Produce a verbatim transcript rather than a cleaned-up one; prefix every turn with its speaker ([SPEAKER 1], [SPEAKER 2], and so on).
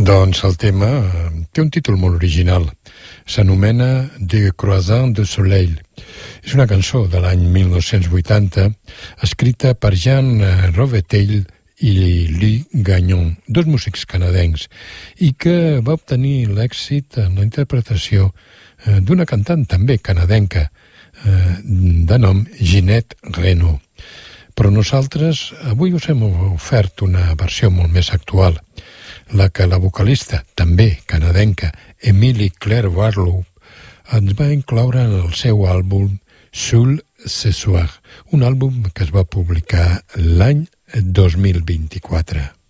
[SPEAKER 1] Doncs el tema té un títol molt original. S'anomena De Croissant de Soleil. És una cançó de l'any mil nou-cents vuitanta escrita per Jean Robertel i Louis Gagnon, dos músics canadencs, i que va obtenir l'èxit en la interpretació d'una cantant també canadenca de nom Ginette Renault. Però nosaltres avui us hem ofert una versió molt més actual, la que la vocalista, també canadenca, Emily Claire Barlow, ens va incloure en el seu àlbum Seul ce soir, un àlbum que es va publicar l'any dos mil vint-i-quatre.